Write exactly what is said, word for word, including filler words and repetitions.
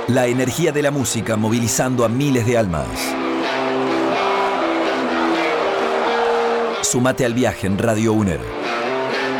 La energía de la música movilizando a miles de almas. Súmate al viaje en Radio UNER.